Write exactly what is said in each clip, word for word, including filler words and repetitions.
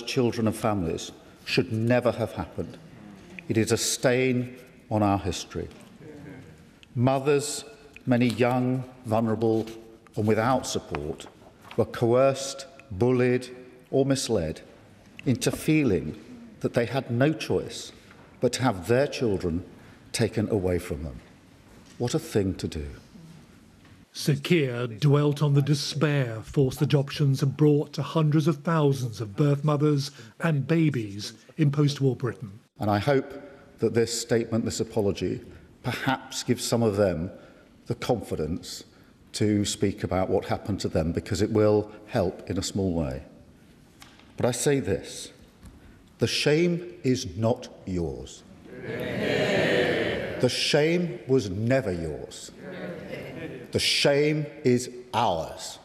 children and families should never have happened. It is a stain on our history. Mothers, many young, vulnerable and without support, were coerced, bullied or misled into feeling that they had no choice but to have their children taken away from them. What a thing to do. Sir Keir dwelt on the despair forced adoptions have brought to hundreds of thousands of birth mothers and babies in post-war Britain. And I hope that this statement, this apology, perhaps gives some of them the confidence to speak about what happened to them, because it will help in a small way. But I say this, the shame is not yours. The shame was never yours. The shame is ours.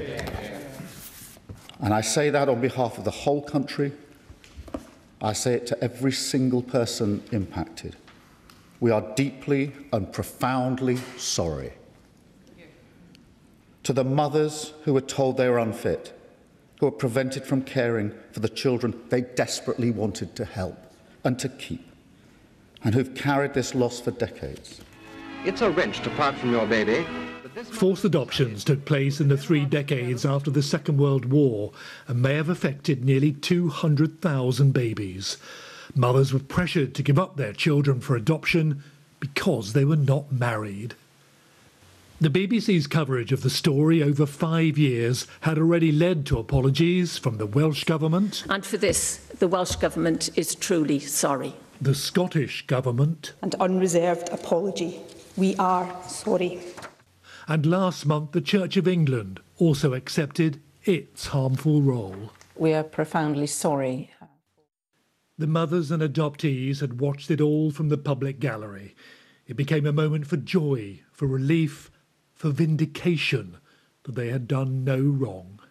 And I say that on behalf of the whole country. I say it to every single person impacted. We are deeply and profoundly sorry. To the mothers who were told they were unfit, who were prevented from caring for the children they desperately wanted to help and to keep, and who've carried this loss for decades. It's a wrench to part from your baby. Forced adoptions took place in the three decades after the Second World War and may have affected nearly two hundred thousand babies. Mothers were pressured to give up their children for adoption because they were not married. The B B C's coverage of the story over five years had already led to apologies from the Welsh Government. And for this, the Welsh Government is truly sorry. The Scottish Government. And unreserved apology. We are sorry. And last month, the Church of England also accepted its harmful role. We are profoundly sorry. The mothers and adoptees had watched it all from the public gallery. It became a moment for joy, for relief, for vindication that they had done no wrong.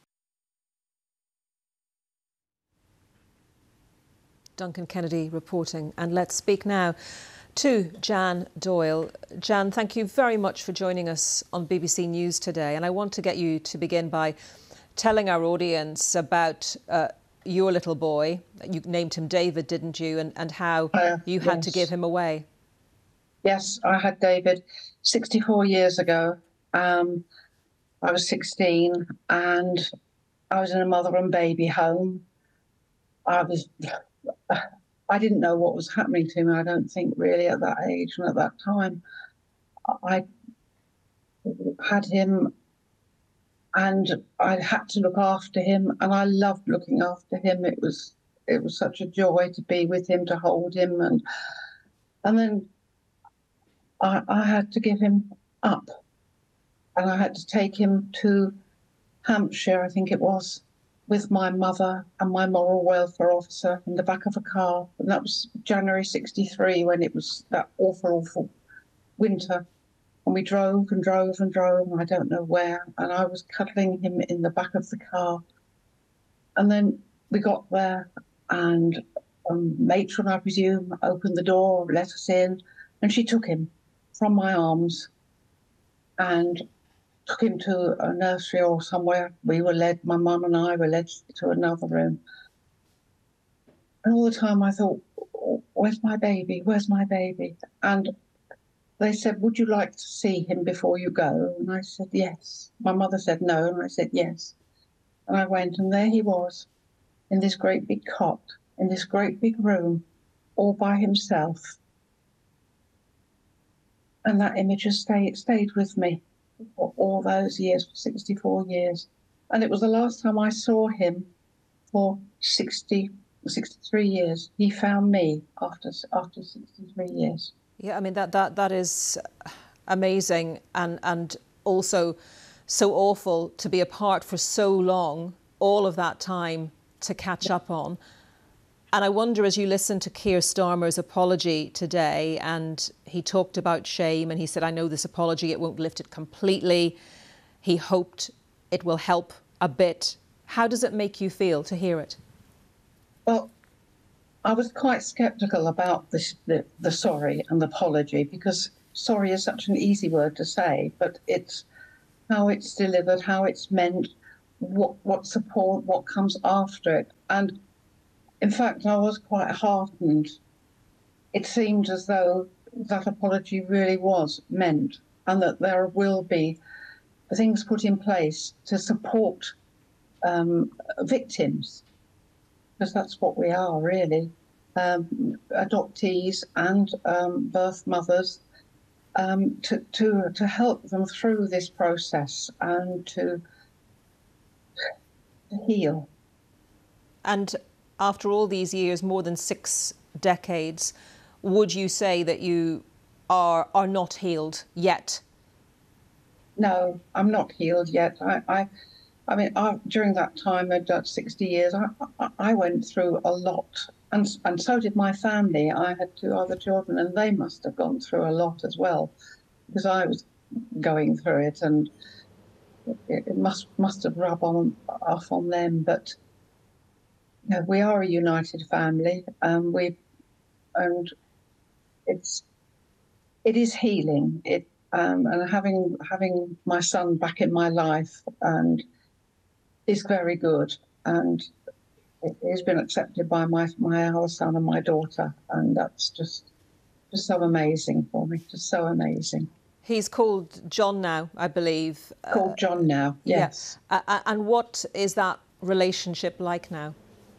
Duncan Kennedy reporting. And let's speak now to Jan Doyle. Jan, thank you very much for joining us on B B C News today. And I want to get you to begin by telling our audience about uh, your little boy. You named him David, didn't you? And, and how uh, you had yes. to give him away. Yes, I had David sixty-four years ago. Um, I was sixteen and I was in a mother and baby home. I was... I didn't know what was happening to me, I don't think, really, at that age and at that time. I had him and I had to look after him, and I loved looking after him. It was it was such a joy to be with him, to hold him, and and then I, I had to give him up, and I had to take him to Hampshire, I think it was, with my mother and my moral welfare officer in the back of a car. And that was January sixty-three, when it was that awful, awful winter. And we drove and drove and drove, and I don't know where. And I was cuddling him in the back of the car. And then we got there, and a matron, I presume, opened the door, let us in, and she took him from my arms and took him to a nursery or somewhere. We were led, my mum and I were led to another room. And all the time I thought, where's my baby? Where's my baby? And they said, would you like to see him before you go? And I said, yes. My mother said no, and I said yes. And I went, and there he was, in this great big cot, in this great big room, all by himself. And that image has stayed, stayed with me for all those years, for sixty-four years. And it was the last time I saw him for sixty, sixty-three years. He found me after after sixty-three years. Yeah, I mean, that that that is amazing, and and also so awful to be apart for so long, all of that time to catch up on. And I wonder, as you listen to Keir Starmer's apology today, and he talked about shame, and he said, I know this apology, it won't lift it completely. He hoped it will help a bit. How does it make you feel to hear it? Well, I was quite sceptical about this, the, the sorry and the apology, because sorry is such an easy word to say, but it's how it's delivered, how it's meant, what what support, what comes after it. And in fact, I was quite heartened. It seemed as though that apology really was meant, and that there will be things put in place to support um, victims, because that's what we are really, um, adoptees and um, birth mothers, um, to, to, to help them through this process and to, to heal. And after all these years, more than six decades, would you say that you are are not healed yet? No, I'm not healed yet. I, I, I mean, I, during that time, that sixty years, I, I, I went through a lot, and and so did my family. I had two other children, and they must have gone through a lot as well, because I was going through it, and it, it must must have rubbed on off on them. But you know, we are a united family, um, we, and it's it is healing. It. Um, and having having my son back in my life and is very good, and it has been accepted by my my other son and my daughter, and that's just just so amazing for me, just so amazing. He's called John now, I believe. Called John now, yes. Yeah. Uh, and what is that relationship like now?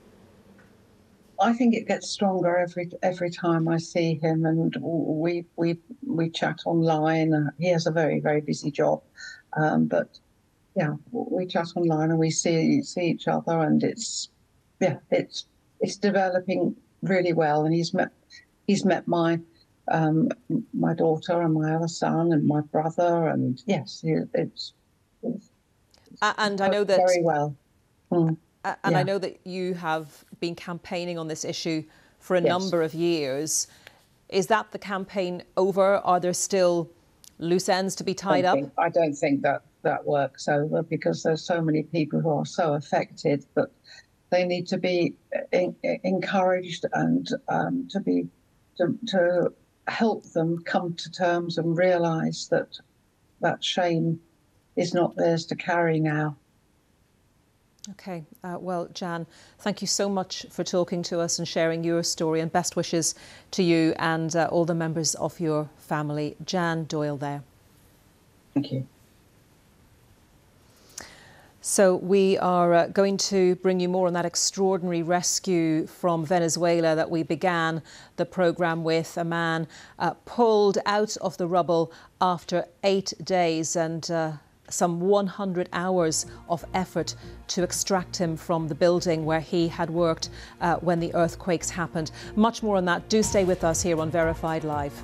I think it gets stronger every every time I see him, and we we we chat online. He has a very very busy job, um, but yeah, we chat online and we see see each other, and it's yeah, it's it's developing really well. And he's met he's met my um, my daughter and my other son and my brother, and yes, it's, it's, it's and I know that very well. Mm. And yeah. I know that you have been campaigning on this issue for a yes. number of years. Is that the campaign over? Are there still loose ends to be tied I up? Think, I don't think that that works over, because there's so many people who are so affected that they need to be in, encouraged and um, to be to, to help them come to terms and realise that that shame is not theirs to carry now. OK, uh, well, Jan, thank you so much for talking to us and sharing your story, and best wishes to you and uh, all the members of your family. Jan Doyle there. Thank you. So we are uh, going to bring you more on that extraordinary rescue from Venezuela that we began the programme with. A man uh, pulled out of the rubble after eight days and uh, some one hundred hours of effort to extract him from the building where he had worked uh, when the earthquakes happened. Much more on that. Do stay with us here on Verified Live.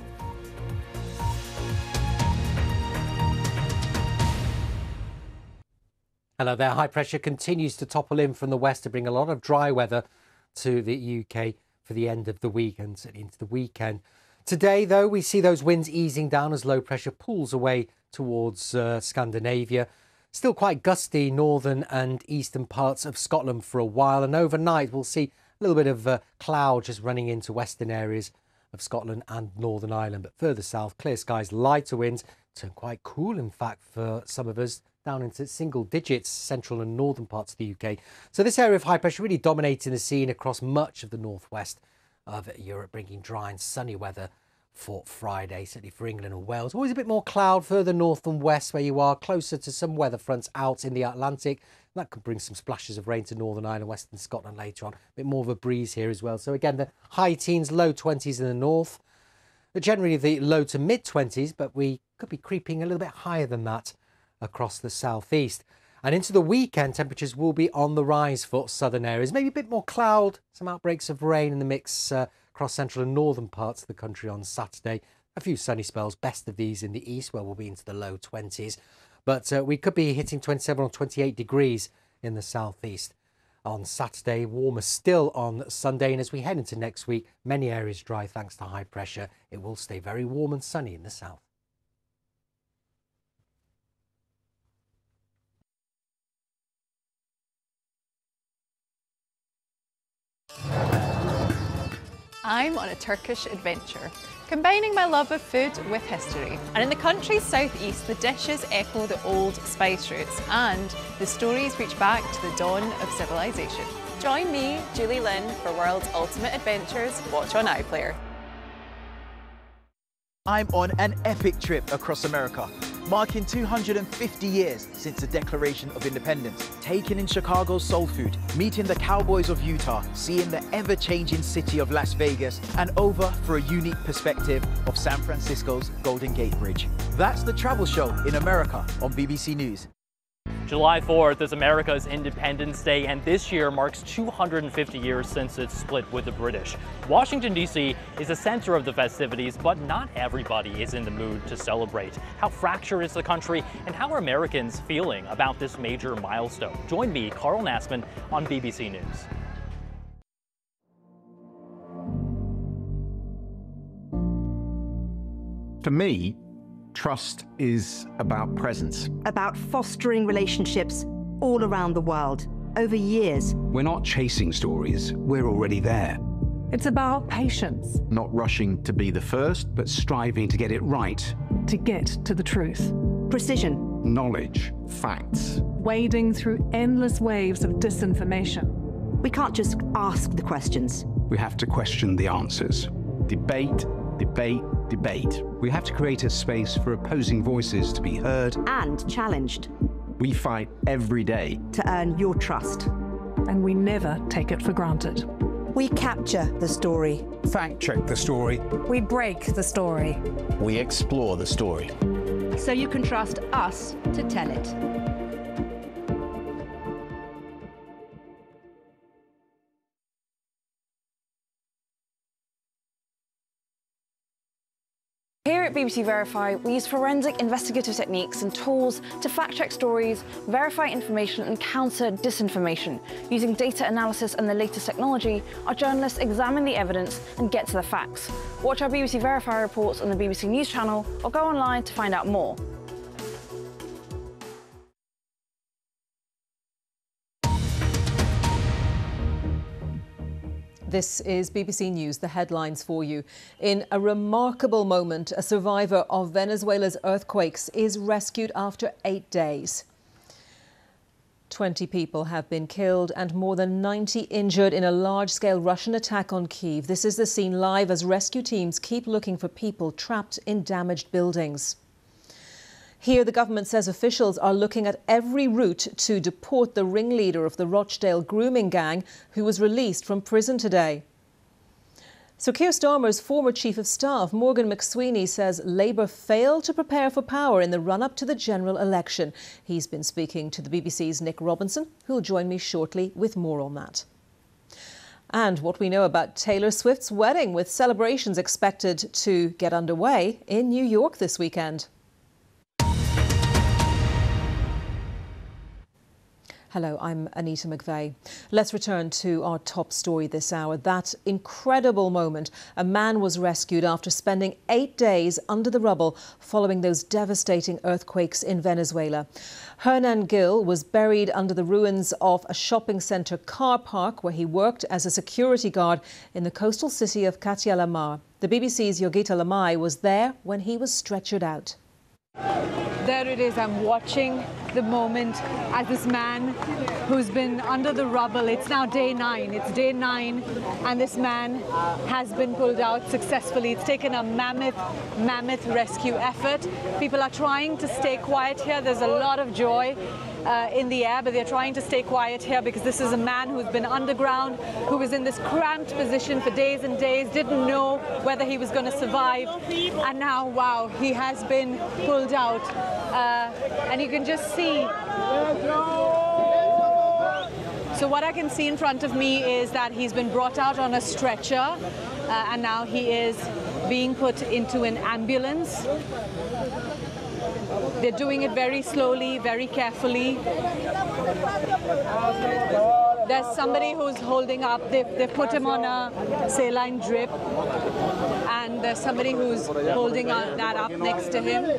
Hello there. High pressure continues to topple in from the west to bring a lot of dry weather to the U K for the end of the week and into the weekend. Today, though, we see those winds easing down as low pressure pulls away towards uh, Scandinavia. Still quite gusty northern and eastern parts of Scotland for a while, and overnight we'll see a little bit of uh, cloud just running into western areas of Scotland and Northern Ireland. But further south, clear skies, lighter winds, turn quite cool in fact for some of us, down into single digits, central and northern parts of the U K. So this area of high pressure really dominating the scene across much of the northwest of Europe, bringing dry and sunny weather for Friday, certainly for England and Wales. Always a bit more cloud further north and west where you are, closer to some weather fronts out in the Atlantic. That could bring some splashes of rain to Northern Ireland, Western Scotland later on. A bit more of a breeze here as well. So again, the high teens, low twenties in the north. Generally the low to mid twenties, but we could be creeping a little bit higher than that across the southeast. And into the weekend, temperatures will be on the rise for southern areas. Maybe a bit more cloud, some outbreaks of rain in the mix uh, across central and northern parts of the country on Saturday. A few sunny spells, best of these in the east, where we'll be into the low twenties. But uh, we could be hitting twenty-seven or twenty-eight degrees in the southeast on Saturday. Warmer still on Sunday. And as we head into next week, many areas dry thanks to high pressure. It will stay very warm and sunny in the south. I'm on a Turkish adventure, combining my love of food with history. And in the country's southeast, the dishes echo the old spice routes and the stories reach back to the dawn of civilization. Join me, Julie Lynn, for World's Ultimate Adventures. Watch on iPlayer. I'm on an epic trip across America, marking two hundred fifty years since the Declaration of Independence. Taking in Chicago's soul food, meeting the Cowboys of Utah, seeing the ever-changing city of Las Vegas, and over for a unique perspective of San Francisco's Golden Gate Bridge. That's the travel show in America on B B C News. July fourth is America's Independence Day, and this year marks two hundred fifty years since its split with the British. Washington, D C is the center of the festivities, but not everybody is in the mood to celebrate. How fractured is the country, and how are Americans feeling about this major milestone? Join me, Carl Nassman, on B B C News. For me, trust is about presence. About fostering relationships all around the world, over years. We're not chasing stories, we're already there. It's about patience. Not rushing to be the first, but striving to get it right. To get to the truth. Precision. Knowledge. Facts. Wading through endless waves of disinformation. We can't just ask the questions. We have to question the answers. Debate, debate, debate. We have to create a space for opposing voices to be heard and challenged. We fight every day to earn your trust. And we never take it for granted. We capture the story. Fact check the story. We break the story. We explore the story. So you can trust us to tell it. Here at B B C Verify, we use forensic investigative techniques and tools to fact-check stories, verify information and counter disinformation. Using data analysis and the latest technology, our journalists examine the evidence and get to the facts. Watch our B B C Verify reports on the B B C News channel or go online to find out more. This is B B C News, the headlines for you. In a remarkable moment, a survivor of Venezuela's earthquakes is rescued after eight days. twenty people have been killed and more than ninety injured in a large-scale Russian attack on Kyiv. This is the scene live as rescue teams keep looking for people trapped in damaged buildings. Here, the government says officials are looking at every route to deport the ringleader of the Rochdale grooming gang, who was released from prison today. So Keir Starmer's former chief of staff, Morgan McSweeney, says Labour failed to prepare for power in the run-up to the general election. He's been speaking to the B B C's Nick Robinson, who'll join me shortly with more on that. And what we know about Taylor Swift's wedding, with celebrations expected to get underway in New York this weekend. Hello, I'm Anita McVeigh. Let's return to our top story this hour. That incredible moment. A man was rescued after spending eight days under the rubble following those devastating earthquakes in Venezuela. Hernan Gil was buried under the ruins of a shopping centre car park where he worked as a security guard in the coastal city of Katia La Mar. The B B C's Yogita Lamai was there when he was stretchered out. There it is. I'm watching the moment as this man who's been under the rubble, it's now day nine, it's day nine, and this man has been pulled out successfully. It's taken a mammoth, mammoth rescue effort. People are trying to stay quiet here. There's a lot of joy uh, in the air, but they're trying to stay quiet here because this is a man who's been underground, who was in this cramped position for days and days, didn't know whether he was going to survive, and now, wow, he has been pulled out. Uh, and you can just see. So what I can see in front of me is that he's been brought out on a stretcher, uh, and now he is being put into an ambulance. They're doing it very slowly, very carefully. There's somebody who's holding up, they've, they've put him on a saline drip, and there's somebody who's holding that up next to him.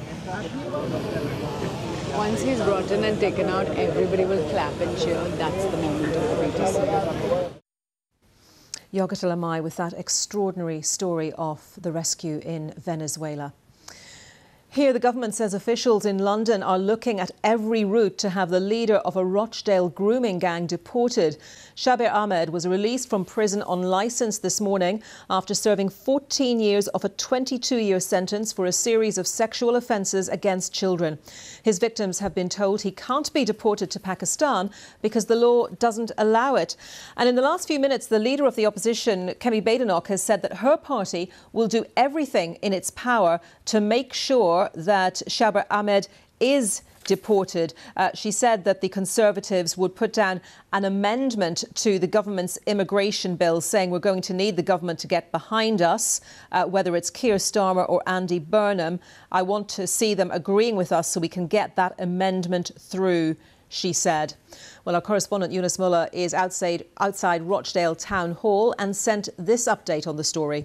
Once he's brought in and taken out, everybody will clap and cheer. That's the moment of the B T C. Yogita Lamai with that extraordinary story of the rescue in Venezuela. Here, the government says officials in London are looking at every route to have the leader of a Rochdale grooming gang deported. Shabir Ahmed was released from prison on licence this morning after serving fourteen years of a twenty-two year sentence for a series of sexual offences against children. His victims have been told he can't be deported to Pakistan because the law doesn't allow it. And in the last few minutes, the leader of the opposition, Kemi Badenoch, has said that her party will do everything in its power to make sure that Shabir Ahmed is deported. Uh, she said that the Conservatives would put down an amendment to the government's immigration bill saying we're going to need the government to get behind us, uh, whether it's Keir Starmer or Andy Burnham. I want to see them agreeing with us so we can get that amendment through, she said. Well, our correspondent Yunus Mullah is outside, outside Rochdale Town Hall and sent this update on the story.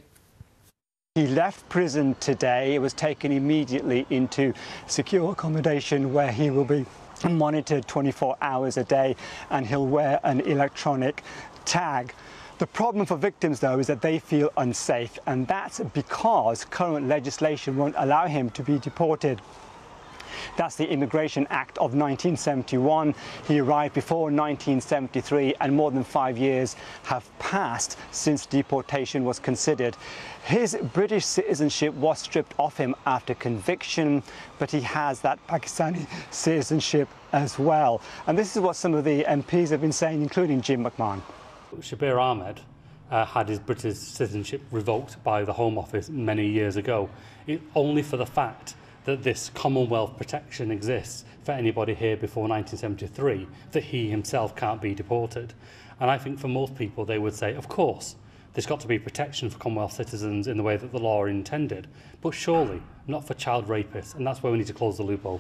He left prison today. It was taken immediately into secure accommodation where he will be monitored twenty-four hours a day and he'll wear an electronic tag. The problem for victims, though, is that they feel unsafe, and that's because current legislation won't allow him to be deported. That's the Immigration Act of nineteen seventy-one. He arrived before nineteen seventy-three, and more than five years have passed since deportation was considered. His British citizenship was stripped off him after conviction, but he has that Pakistani citizenship as well. And this is what some of the M Ps have been saying, including Jim McMahon. Shabir Ahmed uh, had his British citizenship revoked by the Home Office many years ago, it, only for the fact that this Commonwealth protection exists for anybody here before nineteen seventy-three, that he himself can't be deported. And I think for most people they would say, of course, there's got to be protection for Commonwealth citizens in the way that the law intended, but surely not for child rapists, and that's where we need to close the loophole.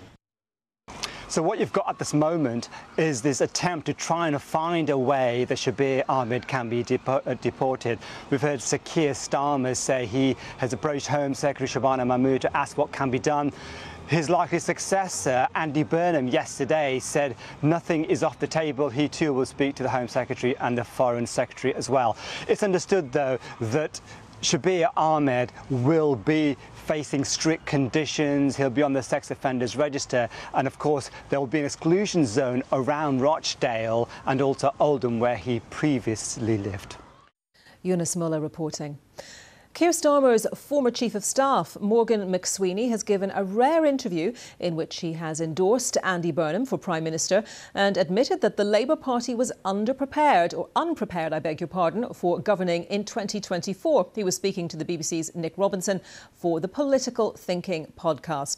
So what you've got at this moment is this attempt to try and find a way that Shabir Ahmed can be depo uh, deported. We've heard Sir Keir Starmer say he has approached Home Secretary Shabana Mahmood to ask what can be done. His likely successor, Andy Burnham, yesterday said nothing is off the table. He too will speak to the Home Secretary and the Foreign Secretary as well. It's understood, though, that Shabir Ahmed will be facing strict conditions. He'll be on the sex offenders register, and of course there will be an exclusion zone around Rochdale and also Oldham, where he previously lived. Yunus Mullah reporting. Keir Starmer's former Chief of Staff, Morgan McSweeney, has given a rare interview in which he has endorsed Andy Burnham for Prime Minister and admitted that the Labour Party was underprepared, or unprepared, I beg your pardon, for governing in twenty twenty-four. He was speaking to the B B C's Nick Robinson for the Political Thinking podcast.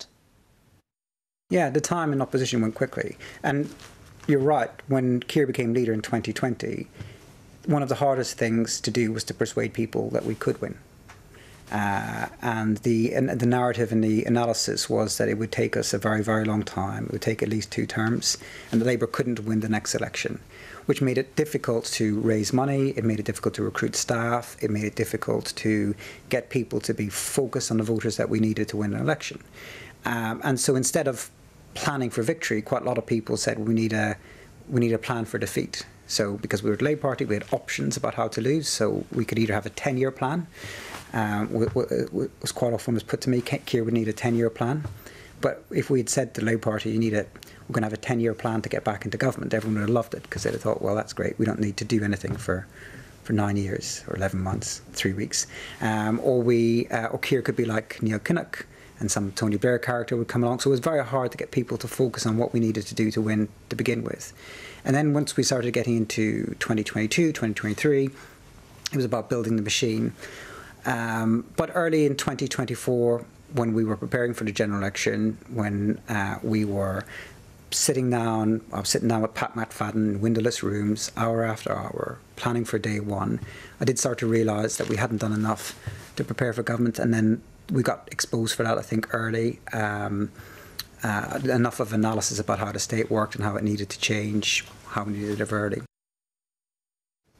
Yeah, the time in opposition went quickly. And you're right, when Keir became leader in twenty twenty, one of the hardest things to do was to persuade people that we could win. Uh, and the and the narrative and the analysis was that it would take us a very, very long time. It would take at least two terms, and the Labour couldn't win the next election, which made it difficult to raise money. It made it difficult to recruit staff. It made it difficult to get people to be focused on the voters that we needed to win an election. Um, and so instead of planning for victory, quite a lot of people said we need a we need a plan for defeat. So because we were the Labour Party, we had options about how to lose. So we could either have a ten year plan. Um, was quite often was put to me, Keir would need a ten year plan. But if we had said to the Labour Party, you need a, we're going to have a ten year plan to get back into government, everyone would have loved it, because they'd have thought, well, that's great. We don't need to do anything for, for nine years or eleven months, three weeks. Um, or we, uh, or Keir could be like Neil Kinnock, and some Tony Blair character would come along. So it was very hard to get people to focus on what we needed to do to win to begin with. And then once we started getting into twenty twenty-two, twenty twenty-three, it was about building the machine. Um, but early in twenty twenty-four, when we were preparing for the general election, when uh, we were sitting down, I was sitting down with Pat McFadden in windowless rooms, hour after hour, planning for day one, I did start to realise that we hadn't done enough to prepare for government, and then we got exposed for that, I think, early. Um, uh, enough of analysis about how the state worked and how it needed to change, how we needed to live early.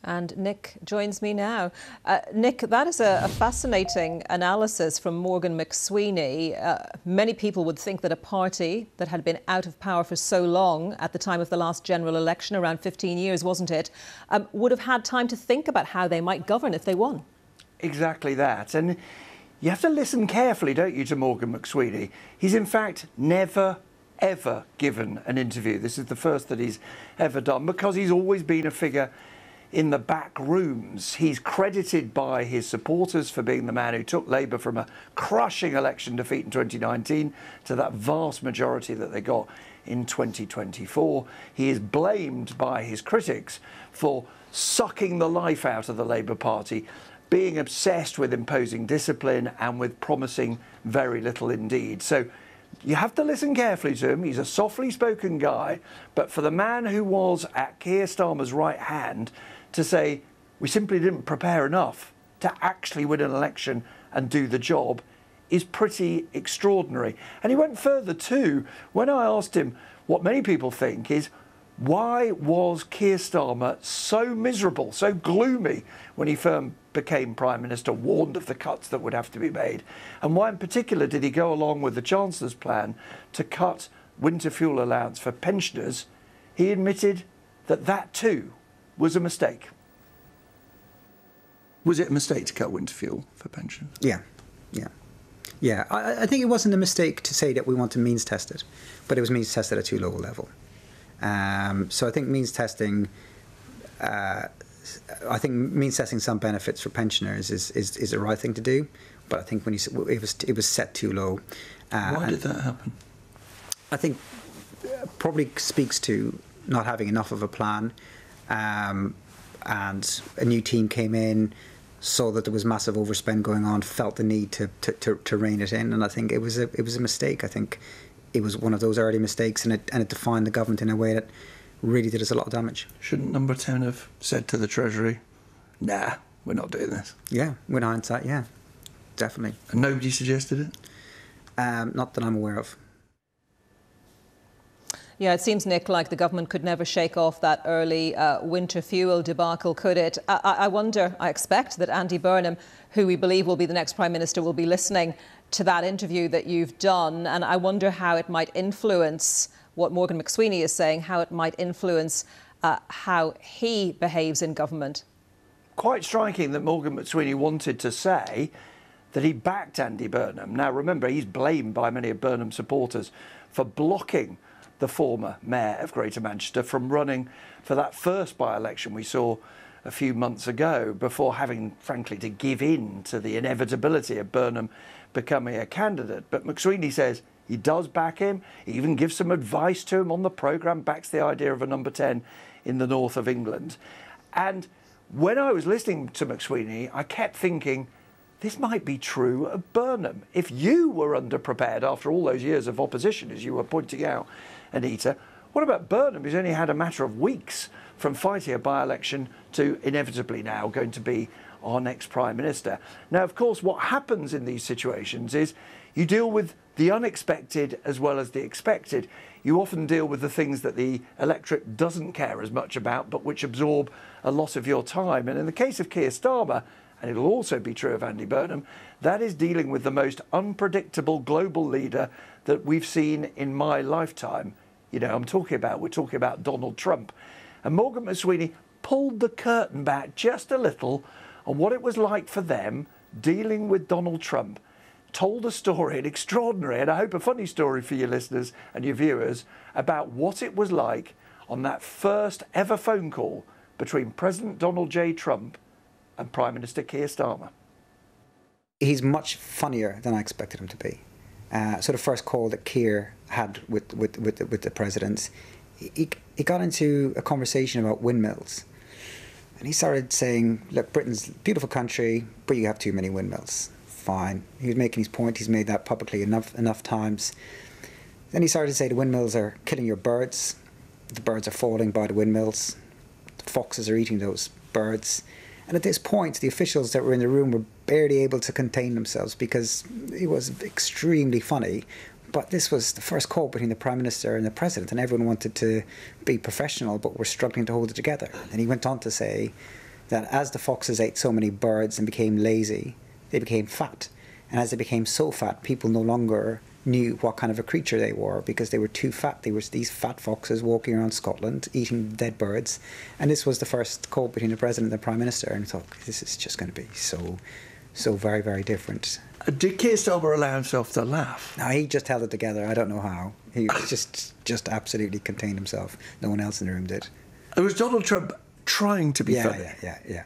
And Nick joins me now. Uh, Nick, that is a, a fascinating analysis from Morgan McSweeney. Uh, many people would think that a party that had been out of power for so long at the time of the last general election, around fifteen years, wasn't it, um, would have had time to think about how they might govern if they won. Exactly that. And you have to listen carefully, don't you, to Morgan McSweeney. He's in fact never, ever given an interview. This is the first that he's ever done, because he's always been a figure in the back rooms. He's credited by his supporters for being the man who took Labour from a crushing election defeat in twenty nineteen to that vast majority that they got in twenty twenty-four. He is blamed by his critics for sucking the life out of the Labour Party, being obsessed with imposing discipline and with promising very little indeed. So you have to listen carefully to him. He's a softly spoken guy, but for the man who was at Keir Starmer's right hand to say we simply didn't prepare enough to actually win an election and do the job is pretty extraordinary. And he went further too. When I asked him what many people think is, why was Keir Starmer so miserable, so gloomy when he first became Prime Minister, warned of the cuts that would have to be made? And why in particular did he go along with the Chancellor's plan to cut winter fuel allowance for pensioners? He admitted that that too was a mistake. Was it a mistake to cut winter fuel for pensioners? Yeah, yeah. Yeah, I, I think it wasn't a mistake to say that we want to means test it, but it was means tested at too low a level. Um, so I think means testing, uh, I think means testing some benefits for pensioners is, is, is the right thing to do, but I think when you, it was it was set too low. Uh, Why did that happen? I think probably speaks to not having enough of a plan, um, and a new team came in, saw that there was massive overspend going on, felt the need to, to, to, to rein it in, and I think it was a it was a mistake. I think it was one of those early mistakes, and it and it defined the government in a way that really did us a lot of damage. Shouldn't Number ten have said to the Treasury, nah, we're not doing this? Yeah, with hindsight, yeah, definitely. And nobody suggested it? Um, not that I'm aware of. Yeah, it seems, Nick, like the government could never shake off that early uh, winter fuel debacle, could it? I, I wonder, I expect that Andy Burnham, who we believe will be the next Prime Minister, will be listening to that interview that you've done. And I wonder how it might influence what Morgan McSweeney is saying, how it might influence uh, how he behaves in government. Quite striking that Morgan McSweeney wanted to say that he backed Andy Burnham. Now, remember, he's blamed by many of Burnham's supporters for blocking the former mayor of Greater Manchester from running for that first by-election we saw a few months ago, before having, frankly, to give in to the inevitability of Burnham becoming a candidate. But McSweeney says he does back him. He even gives some advice to him on the programme, backs the idea of a number ten in the north of England. And when I was listening to McSweeney, I kept thinking, this might be true of Burnham. If you were underprepared after all those years of opposition, as you were pointing out, Anita, what about Burnham, who's only had a matter of weeks from fighting a by-election to inevitably now going to be our next Prime Minister? Now, of course, what happens in these situations is you deal with the unexpected as well as the expected. You often deal with the things that the electorate doesn't care as much about, but which absorb a lot of your time. And in the case of Keir Starmer, and it'll also be true of Andy Burnham, that is dealing with the most unpredictable global leader that we've seen in my lifetime. You know, I'm talking about, we're talking about Donald Trump. And Morgan McSweeney pulled the curtain back just a little on what it was like for them dealing with Donald Trump. Told a story, an extraordinary, and I hope a funny story for your listeners and your viewers, about what it was like on that first ever phone call between President Donald J. Trump and Prime Minister Keir Starmer. He's much funnier than I expected him to be. Uh, so the first call that Keir had with with with the, with the president, he he got into a conversation about windmills, and he started saying, "Look, Britain's a beautiful country, but you have too many windmills." Fine. He was making his point. He's made that publicly enough enough times. Then he started to say the windmills are killing your birds. The birds are falling by the windmills. The foxes are eating those birds. And at this point, the officials that were in the room were barely able to contain themselves because it was extremely funny. But this was the first call between the Prime Minister and the President, and everyone wanted to be professional, but were struggling to hold it together. And he went on to say, that as the foxes ate so many birds and became lazy, they became fat. And as they became so fat, people no longer knew what kind of a creature they were because they were too fat. They were these fat foxes walking around Scotland, eating dead birds. And this was the first call between the President and the Prime Minister. And I thought, this is just going to be so, so very, very different. Did Keir Starmer allow himself to laugh? No, he just held it together. I don't know how. He just, just absolutely contained himself. No one else in the room did. It was Donald Trump trying to be yeah, funny. Yeah, yeah, yeah.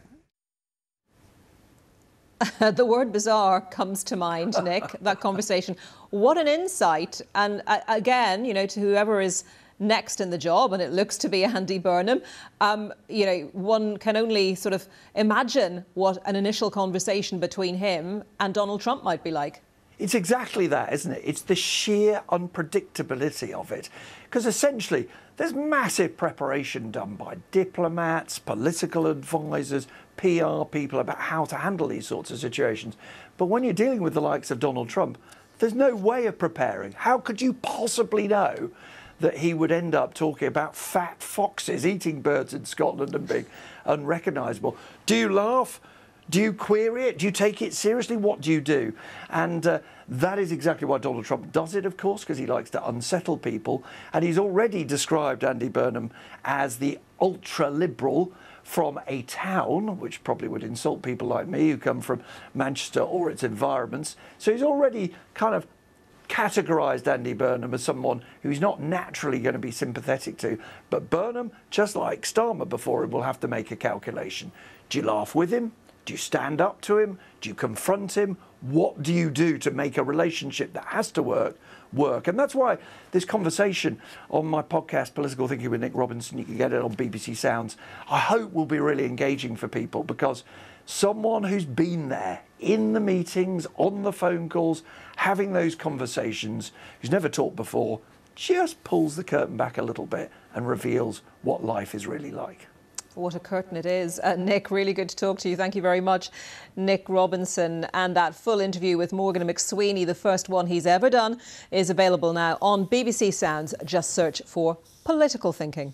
The word bizarre comes to mind, Nick, that conversation. What an insight. And uh, again, you know, to whoever is next in the job, and it looks to be Andy Burnham, um, you know, one can only sort of imagine what an initial conversation between him and Donald Trump might be like. It's exactly that, isn't it? It's the sheer unpredictability of it. Because essentially, there's massive preparation done by diplomats, political advisors, P R people about how to handle these sorts of situations. But when you're dealing with the likes of Donald Trump, there's no way of preparing. How could you possibly know that he would end up talking about fat foxes eating birds in Scotland and being unrecognisable? Do you laugh? Do you query it? Do you take it seriously? What do you do? And uh, that is exactly why Donald Trump does it, of course, because he likes to unsettle people. And he's already described Andy Burnham as the ultra-liberal from a town, which probably would insult people like me who come from Manchester or its environments. So he's already kind of categorised Andy Burnham as someone who's not naturally going to be sympathetic to. But Burnham, just like Starmer before him, will have to make a calculation. Do you laugh with him? Do you stand up to him? Do you confront him? What do you do to make a relationship that has to work, work? And that's why this conversation on my podcast, Political Thinking with Nick Robinson, you can get it on B B C Sounds, I hope will be really engaging for people, because someone who's been there in the meetings, on the phone calls, having those conversations, who's never talked before, just pulls the curtain back a little bit and reveals what life is really like. What a curtain it is. Uh, Nick, really good to talk to you. Thank you very much, Nick Robinson. And that full interview with Morgan McSweeney, the first one he's ever done, is available now on B B C Sounds. Just search for Political Thinking.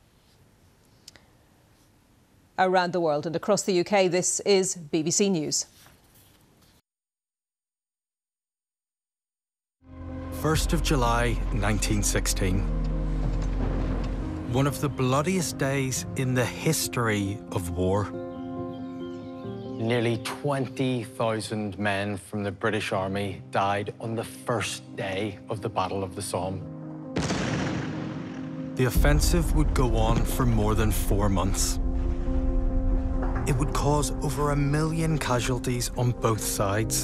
Around the world and across the U K, this is B B C News. first of July nineteen sixteen. One of the bloodiest days in the history of war. Nearly twenty thousand men from the British Army died on the first day of the Battle of the Somme. The offensive would go on for more than four months. It would cause over a million casualties on both sides.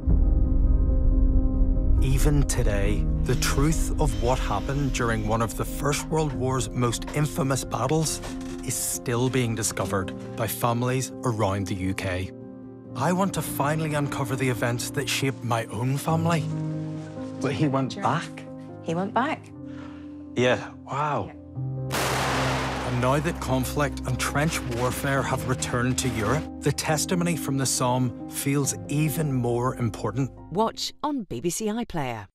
Even today, the truth of what happened during one of the First World War's most infamous battles is still being discovered by families around the U K. I want to finally uncover the events that shaped my own family. But he went back? He went back. Yeah, wow. And now that conflict and trench warfare have returned to Europe, the testimony from the Somme feels even more important. Watch on B B C iPlayer.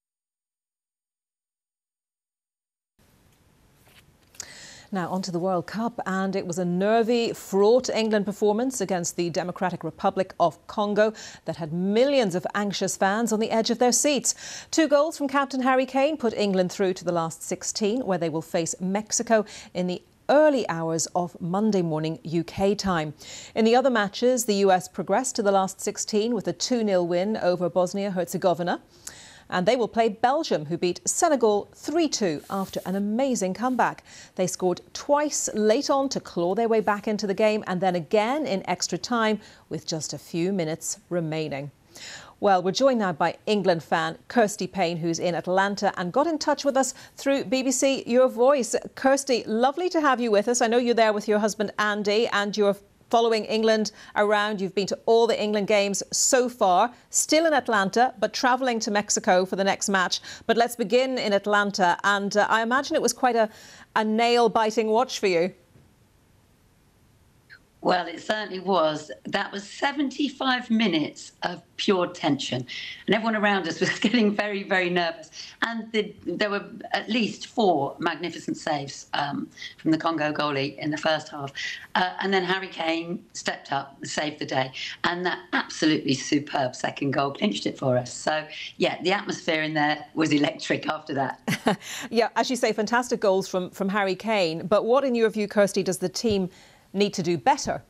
Now onto the World Cup, and it was a nervy, fraught England performance against the Democratic Republic of Congo that had millions of anxious fans on the edge of their seats. Two goals from captain Harry Kane put England through to the last sixteen, where they will face Mexico in the early hours of Monday morning U K time. In the other matches, the U S progressed to the last sixteen with a two nil win over Bosnia-Herzegovina. And they will play Belgium, who beat Senegal three two after an amazing comeback. They scored twice late on to claw their way back into the game, and then again in extra time with just a few minutes remaining. Well, we're joined now by England fan Kirsty Payne, who's in Atlanta and got in touch with us through B B C Your Voice. Kirsty, lovely to have you with us. I know you're there with your husband Andy and you're following England around. You've been to all the England games so far, still in Atlanta, but travelling to Mexico for the next match. But let's begin in Atlanta. And uh, I imagine it was quite a, a nail-biting watch for you. Well, it certainly was. That was seventy-five minutes of pure tension. And everyone around us was getting very, very nervous. And the, there were at least four magnificent saves um, from the Congo goalie in the first half. Uh, and then Harry Kane stepped up and saved the day. And that absolutely superb second goal clinched it for us. So, yeah, the atmosphere in there was electric after that. Yeah, as you say, fantastic goals from, from Harry Kane. But what, in your view, Kirsty, does the team need to do better?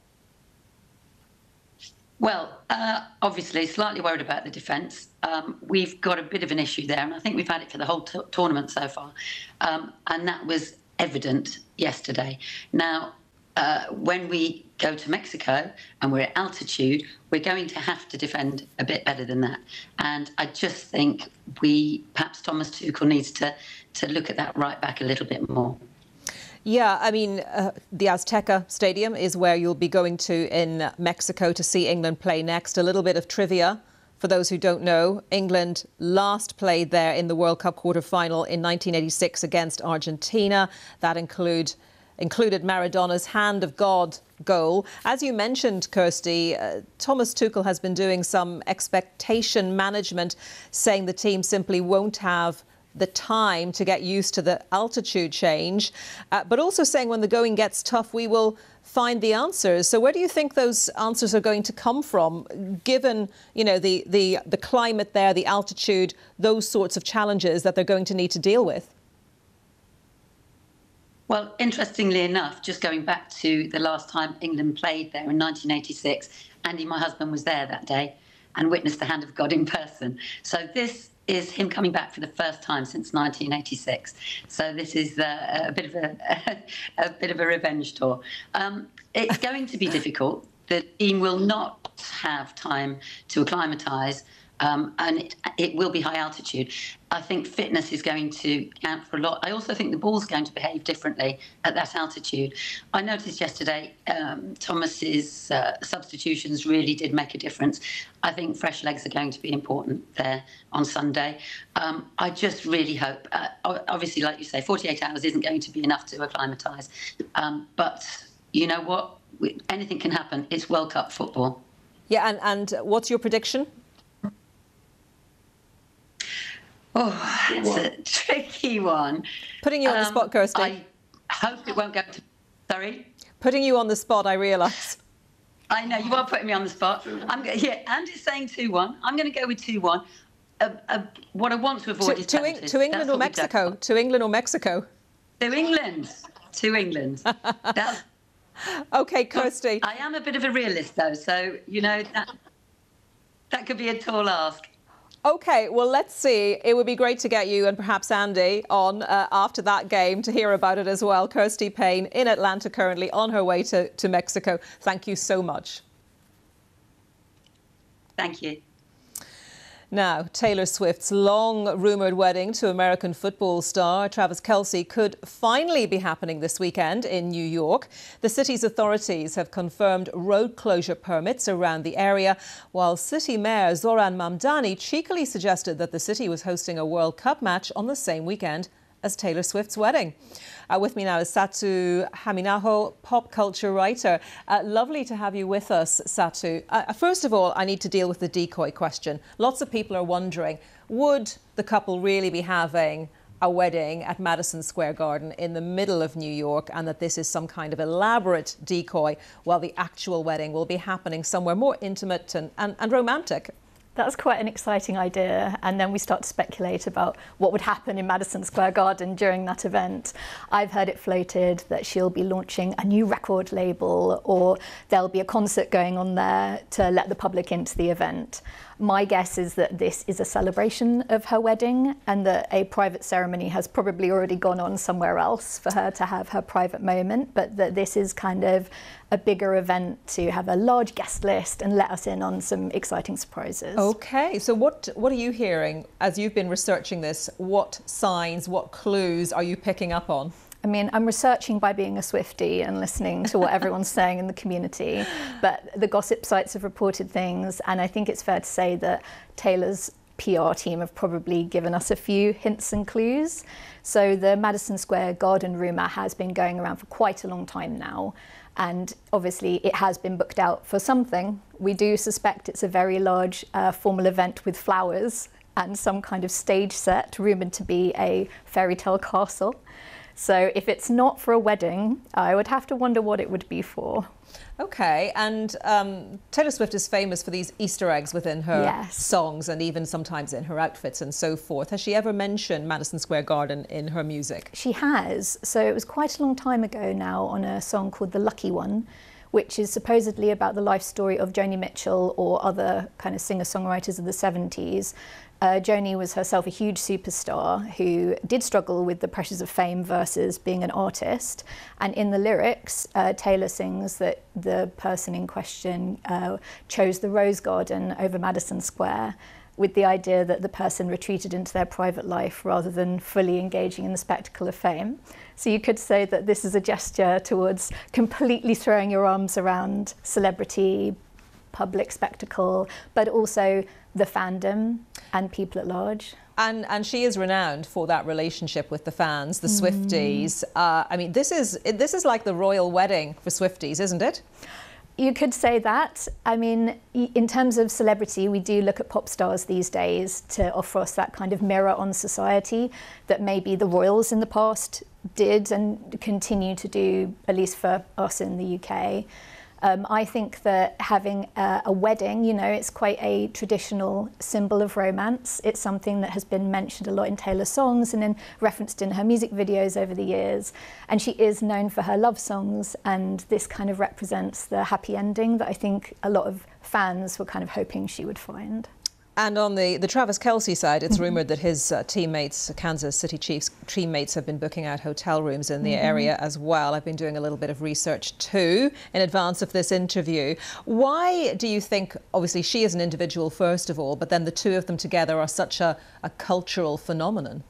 Well, uh, obviously, slightly worried about the defence. Um, we've got a bit of an issue there, and I think we've had it for the whole t- tournament so far. Um, and that was evident yesterday. Now, uh, when we go to Mexico and we're at altitude, we're going to have to defend a bit better than that. And I just think we, perhaps Thomas Tuchel needs to, to look at that right back a little bit more. Yeah, I mean, uh, the Azteca Stadium is where you'll be going to in Mexico to see England play next. A little bit of trivia for those who don't know. England last played there in the World Cup quarter-final in nineteen eighty-six against Argentina. That include, included Maradona's Hand of God goal. As you mentioned, Kirsty, uh, Thomas Tuchel has been doing some expectation management, saying the team simply won't have the time to get used to the altitude change, uh, but also saying when the going gets tough, we will find the answers. So where do you think those answers are going to come from, given, you know, the, the, the climate there, the altitude, those sorts of challenges that they're going to need to deal with? Well, interestingly enough, just going back to the last time England played there in nineteen eighty-six, Andy, my husband, was there that day and witnessed the hand of God in person. So this is him coming back for the first time since nineteen eighty-six. So this is uh, a bit of a, a bit of a revenge tour. Um, it's going to be difficult. The team will not have time to acclimatise, um, and it, it will be high altitude. I think fitness is going to count for a lot. I also think the ball's going to behave differently at that altitude. I noticed yesterday um, Thomas's uh, substitutions really did make a difference. I think fresh legs are going to be important there on Sunday. Um, I just really hope, uh, obviously, like you say, forty-eight hours isn't going to be enough to acclimatise. Um, but you know what? Anything can happen. It's World Cup football. Yeah, and, and what's your prediction? Oh, it's a tricky one. Putting you on um, the spot, Kirsty. I hope it won't go to... Sorry? Putting you on the spot, I realise. I know, you are putting me on the spot. I'm Yeah, Andy's saying two one. I'm going to go with two one. Uh, uh, what I want to avoid to, is to, penalties. to England That's or Mexico? To England or Mexico? To England. To England. That's... OK, Kirsty. I am a bit of a realist, though, so, you know, that, that could be a tall ask. OK, well, let's see. It would be great to get you and perhaps Andy on uh, after that game to hear about it as well. Kirsty Payne in Atlanta currently on her way to, to Mexico. Thank you so much. Thank you. Now, Taylor Swift's long-rumoured wedding to American football star Travis Kelce could finally be happening this weekend in New York. The city's authorities have confirmed road closure permits around the area, while City Mayor Zoran Mamdani cheekily suggested that the city was hosting a World Cup match on the same weekend as Taylor Swift's wedding. Uh, with me now is Satu Haminaho, pop culture writer. Uh, lovely to have you with us, Satu. Uh, first of all, I need to deal with the decoy question. Lots of people are wondering, would the couple really be having a wedding at Madison Square Garden in the middle of New York, and that this is some kind of elaborate decoy while the actual wedding will be happening somewhere more intimate and, and, and romantic? That's quite an exciting idea, and then we start to speculate about what would happen in Madison Square Garden during that event. I've heard it floated that she'll be launching a new record label, or there'll be a concert going on there to let the public into the event. My guess is that this is a celebration of her wedding, and that a private ceremony has probably already gone on somewhere else for her to have her private moment, but that this is kind of a bigger event to have a large guest list and let us in on some exciting surprises. OK, so what, what are you hearing as you've been researching this? What signs, what clues are you picking up on? I mean, I'm researching by being a Swiftie and listening to what everyone's saying in the community, but the gossip sites have reported things, and I think it's fair to say that Taylor's P R team have probably given us a few hints and clues. So the Madison Square Garden rumour has been going around for quite a long time now, And obviously it has been booked out for something. We do suspect it's a very large uh, formal event with flowers and some kind of stage set, rumoured to be a fairy tale castle. So if it's not for a wedding, I would have to wonder what it would be for. Okay, and um, Taylor Swift is famous for these Easter eggs within her yes. songs and even sometimes in her outfits and so forth. Has she ever mentioned Madison Square Garden in her music? She has. So it was quite a long time ago now on a song called The Lucky One, which is supposedly about the life story of Joni Mitchell or other kind of singer-songwriters of the seventies. Uh, Joni was herself a huge superstar who did struggle with the pressures of fame versus being an artist. And in the lyrics, uh, Taylor sings that the person in question uh, chose the Rose Garden over Madison Square, with the idea that the person retreated into their private life rather than fully engaging in the spectacle of fame. So you could say that this is a gesture towards completely throwing your arms around celebrity, public spectacle, but also the fandom and people at large. And and she is renowned for that relationship with the fans, the Mm. Swifties. Uh, I mean, this is this is like the royal wedding for Swifties, isn't it? You could say that. I mean, in terms of celebrity, we do look at pop stars these days to offer us that kind of mirror on society that maybe the royals in the past did and continue to do, at least for us in the U K. Um, I think that having a, a wedding, you know, it's quite a traditional symbol of romance. It's something that has been mentioned a lot in Taylor's songs and then referenced in her music videos over the years. And she is known for her love songs, and this kind of represents the happy ending that I think a lot of fans were kind of hoping she would find. And on the, the Travis Kelce side, it's Mm-hmm. rumoured that his uh, teammates, Kansas City Chiefs teammates, have been booking out hotel rooms in the Mm-hmm. area as well. I've been doing a little bit of research too in advance of this interview. Why do you think, obviously she is an individual first of all, but then the two of them together are such a, a cultural phenomenon?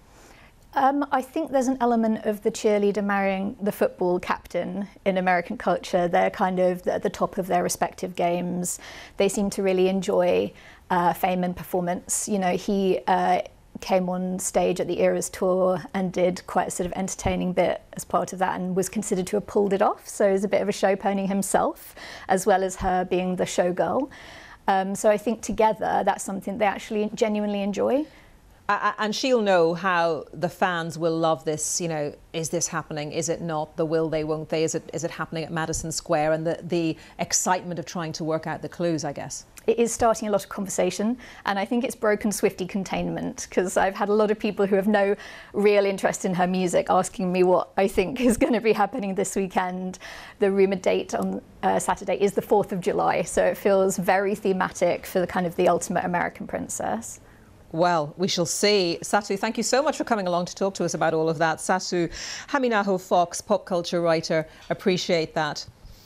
Um, I think there's an element of the cheerleader marrying the football captain in American culture. They're kind of at the top of their respective games. They seem to really enjoy uh, fame and performance. You know, he uh, came on stage at the Eras tour and did quite a sort of entertaining bit as part of that and was considered to have pulled it off. So he's a bit of a show pony himself, as well as her being the showgirl. Um, so I think together that's something they actually genuinely enjoy. Uh, and she'll know how the fans will love this, you know, is this happening, is it not, the will they, won't they, is it is it happening at Madison Square, and the, the excitement of trying to work out the clues, I guess. It is starting a lot of conversation, and I think it's broken Swiftie containment, because I've had a lot of people who have no real interest in her music asking me what I think is going to be happening this weekend. The rumoured date on uh, Saturday is the fourth of July, so it feels very thematic for the kind of the ultimate American princess. Well, we shall see. Satu, thank you so much for coming along to talk to us about all of that. Satu Haminaho-Fox, pop culture writer, appreciate that.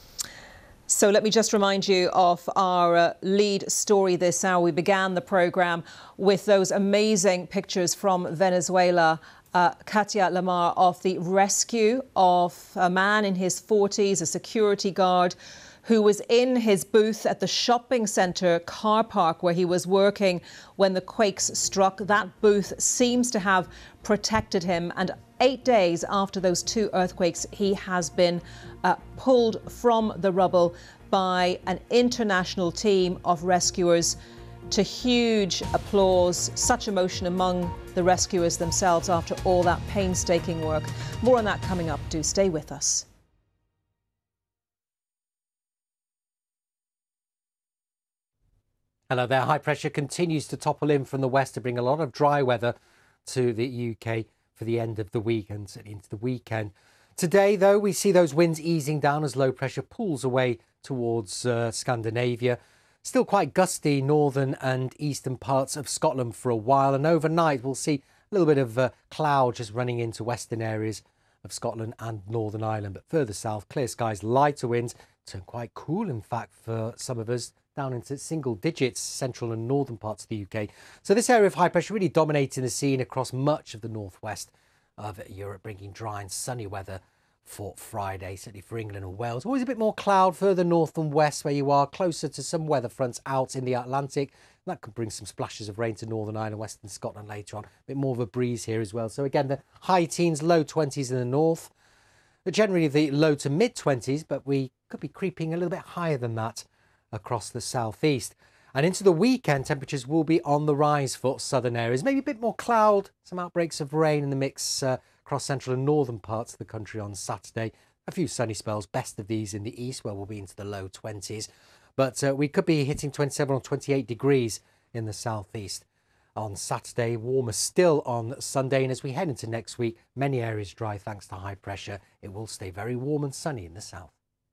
So let me just remind you of our uh, lead story this hour. We began the programme with those amazing pictures from Venezuela. Uh, Katia Lamar, of the rescue of a man in his forties, a security guard, who was in his booth at the shopping centre car park where he was working when the quakes struck. That booth seems to have protected him, and eight days after those two earthquakes, he has been uh, pulled from the rubble by an international team of rescuers, to huge applause, such emotion among the rescuers themselves after all that painstaking work. More on that coming up. Do stay with us. Hello there. High pressure continues to topple in from the west to bring a lot of dry weather to the U K for the end of the week and into the weekend. Today, though, we see those winds easing down as low pressure pulls away towards uh, Scandinavia. Still quite gusty northern and eastern parts of Scotland for a while, and overnight we'll see a little bit of uh, cloud just running into western areas of Scotland and Northern Ireland. But further south, clear skies, lighter winds, turn quite cool in fact for some of us, down into single digits, central and northern parts of the U K. So this area of high pressure really dominating the scene across much of the northwest of Europe, bringing dry and sunny weather for Friday, certainly for England and Wales. Always a bit more cloud further north and west where you are, closer to some weather fronts out in the Atlantic. That could bring some splashes of rain to Northern Ireland, Western Scotland later on. A bit more of a breeze here as well. So again, the high teens, low twenties in the north. generally the low to mid twenties, but we could be creeping a little bit higher than that across the southeast. And into the weekend, temperatures will be on the rise for southern areas. Maybe a bit more cloud, some outbreaks of rain in the mix uh, across central and northern parts of the country on Saturday. A few sunny spells, best of these in the east, where we'll be into the low twenties. But uh, we could be hitting twenty-seven or twenty-eight degrees in the southeast on Saturday. Warmer still on Sunday. And as we head into next week, many areas dry thanks to high pressure. It will stay very warm and sunny in the south.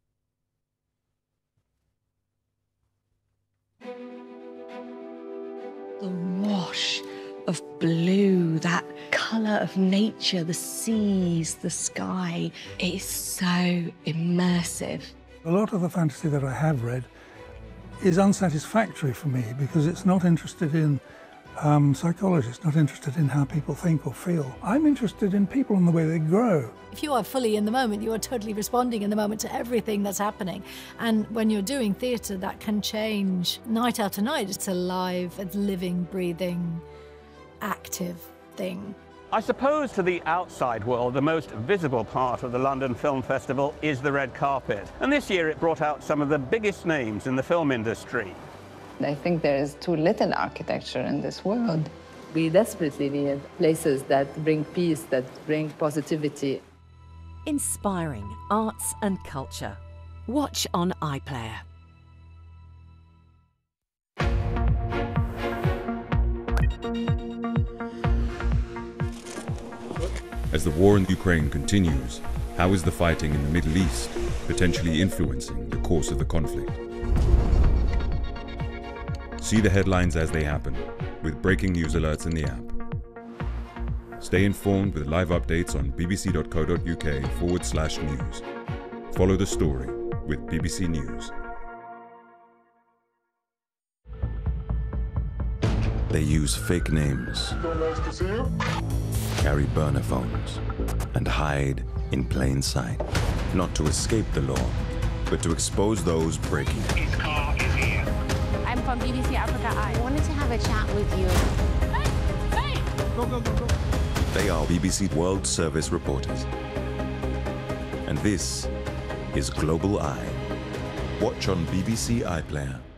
The wash of blue, that colour of nature, the seas, the sky. It is so immersive. A lot of the fantasy that I have read is unsatisfactory for me because it's not interested in um, psychology, it's not interested in how people think or feel. I'm interested in people and the way they grow. If you are fully in the moment, you are totally responding in the moment to everything that's happening. And when you're doing theatre, that can change night after night. It's a live, it's living, breathing, active thing. I suppose to the outside world, the most visible part of the London Film Festival is the red carpet. And this year it brought out some of the biggest names in the film industry. I think there is too little architecture in this world. We desperately need places that bring peace, that bring positivity. Inspiring arts and culture. Watch on iPlayer. As the war in Ukraine continues, how is the fighting in the Middle East potentially influencing the course of the conflict? See the headlines as they happen, with breaking news alerts in the app. Stay informed with live updates on bbc.co.uk forward slash news. Follow the story with B B C News. They use fake names, carry burner phones, and hide in plain sight. Not to escape the law, but to expose those breaking it. His car is here. I'm from B B C Africa Eye. I wanted to have a chat with you. Hey! Hey! Go, go, go, go. They are B B C World Service reporters. And this is Global Eye. Watch on B B C iPlayer.